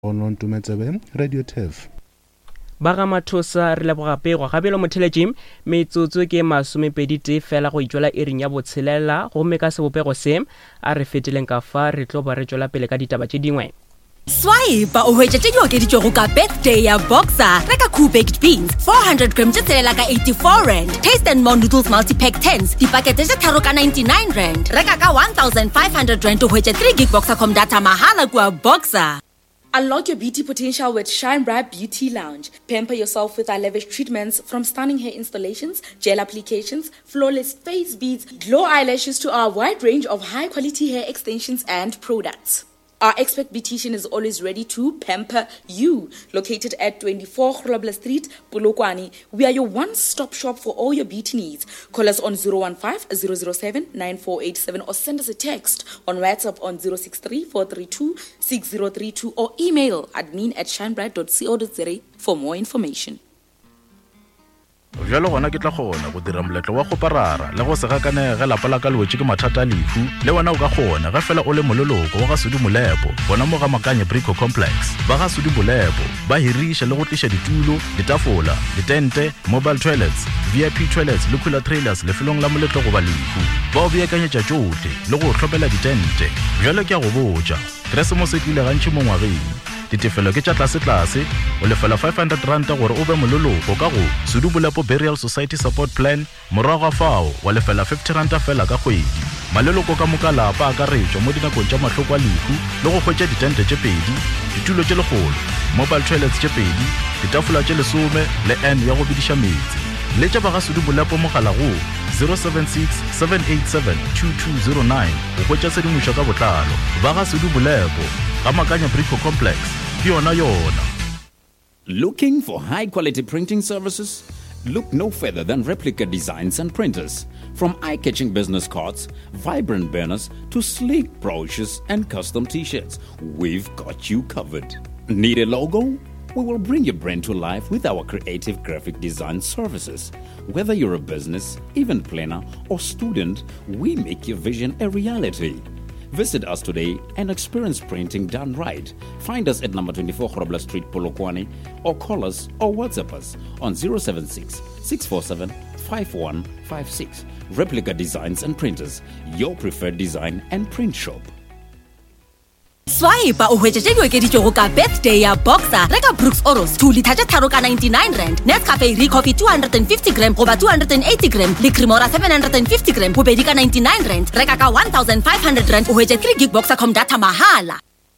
on Tumetsebe Radio TEF. Baga mathosa re leboga pego gabelo motheletšeng metsotso ke masomepedi fela go itšwela iring ya botshelela gomme ka sebopego se a re fetileng ka fa re tlo ba re tšwela pele ka ditaba tše dingwe. Swipe o hwetša tše di okeditšwego ka birthday ya Boxer. Reka Cool Baked Beans 400 grams tše tselela ka 84 rand. Taste and More Noodles Multi-Pack 10s dipakete tše tharo ka 99 rand. Reka ka 1500 rand o hwetša 3 gig Boxer.com data mahala kua Boxer. Unlock your beauty potential with Shine Bright Beauty Lounge. Pamper yourself with our lavish treatments from stunning hair installations, gel applications, flawless face beads, glow eyelashes to our wide range of high-quality hair extensions and products. Our expert beautician is always ready to pamper you. Located at 24 Grobler Street, Polokwane, we are your one-stop shop for all your beauty needs. Call us on 015-007-9487 or send us a text on WhatsApp on 063-432-6032 or email admin@shinebright.co.za for more information. Jalo gona ke tla gona go dira moletlo wa go parara le go se gakanega lapa la ka lwetse ke mathata lefu le wena o ka gona ga fela o le mololoko wa ga Sudi Molepo bona mo ga Makanye Brico Complex ba ga Sudi Molepo ba hirisha le go tlisha ditulo ditafola ditente mobile toilets VIP toilets le cooler trailers le felong la moletlo go ba lefu ba o beakanyetša tšohle le go hlopela ditente jalo ke a go botša Christmas e tlile gantši mo ngwageng ditefelo ke tša tlase o lefela 500 rand gore o be mololoko ka go Sudi Molepo Burial Society Support Plan morago ga fao wa lefela 50 rand fela ka kgwedi maleloko ka moka lapa a ka retšwa mo dinakong tša mahloko a lefu le go hwetša ditente tše pedi ditulo tše legolo mobile toilets tše pedi ditafola tše 10 le N ya go bidiša metsi le tša ba ga Sudi Molepo mogala go 076-787-2209 go hwetša sedimošo ka botlalo ba ga Sudi Molepo ga Makanye Brico Complex yona. Looking for high-quality printing services? Look no further than Replica Designs and Printers. From eye-catching business cards, vibrant banners, to sleek brochures and custom t-shirts, we've got you covered. Need a logo? We will bring your brand to life with our creative graphic design services. Whether you're a business, event planner, or student, we make your vision a reality. Visit us today and experience printing done right. Find us at number 24 Grobler Street, Polokwane, or call us or WhatsApp us on 076-647-5156. Replica Designs and Printers, your preferred design and print shop. Swipe o hwetša tše di okeditšego ka birthday ya Boxer. Reka Brooks Oros 2 liter tše tharo ka 99 rand. Nescafe Recoffee 250 gram goba 280 gram le Cremora 750 gram bobedi ka 99 rand. Reka ka 1500 rand o hwetša 3 gig Boxer.com data mahala.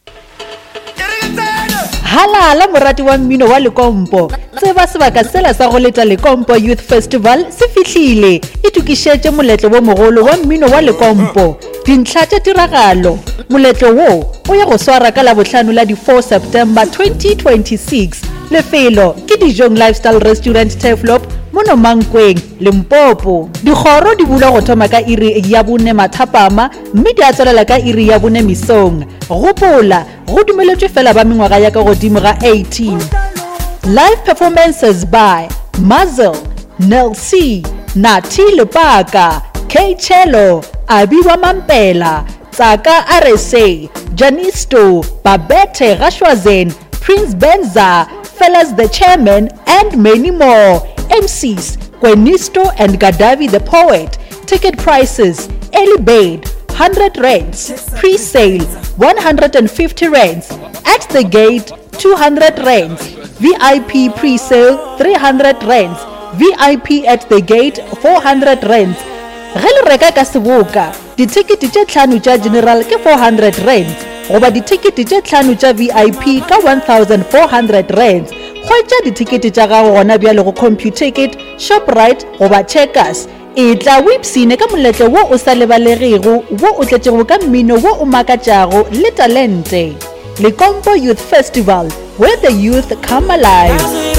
Halala morati wa mmino wa Lekompo. Tseba sebaka sela sa go leta Lekompo Youth Festival se fihlile. E tukišetše moletlo wo mogolo wa mmino wa Lekompo. Dintlha tša tiragalo moletlo wo o ya go swara ka la bohlano la di 4 September 2026 lefelo ke Dijong Lifestyle Restaurant Teflop mono Mankweng Limpopo. Dikgoro di bula go thoma ka iri ya bone mathapama mme di a tswelela ka iri ya bone misong. Gopola go dumeletšwe fela ba mengwaga ya ka godimo ga 18. Live performances by Mazel, Nel C, Nati Lepaka, K Cello, Abiwa Mampela, Tsaka RSA, Janisto, Babette Rashwazen, Prince Benza, Fellas the Chairman, and many more. MCs, Quenisto and Gadavi the Poet. Ticket prices, early bird, 100 rands, pre-sale, 150 rands, at the gate, 200 rands, VIP pre-sale, 300 rands, VIP at the gate, 400 rands. Ge le reka ka seboka ditikete tše tlhano tša general ke 400 rands goba ditikete tše tlhano tša VIP ka 1400 rands. Hwetša ditikete tša gago gona bjale go Computicket, Shoprite goba Checkers. E tla wipsine ka moletlo wo o sa lebalegego wo o tletšego ka mmino wo o makatšago le talente. Lekompo Youth Festival, where the youth come alive.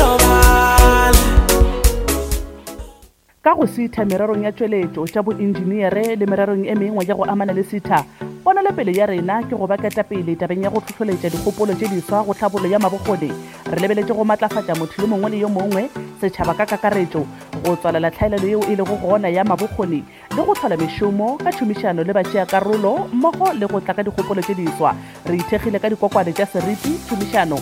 Ka go sitha merarong ya tšweletšo tša boengineere le merarong e mengwe ya go amana le sitha bona le pele ya rena ke go baketa pele tabeng ya go tlhotlholetša dikgopolo tše diswa go tlhabolo ya mabokgone re lebeletše go matlafatša motho yo mongwe le yo mongwe setšhaba ka kakaretšo go tswalela tlhaelelo yeo e le go gona ya mabokgoni le go tlhola mešomo ka tšhomišano le batšeakarolo mmogo le go tla ka dikgopolo tše diswa re ithekgile ka dikokwane tša seriti tšhomišano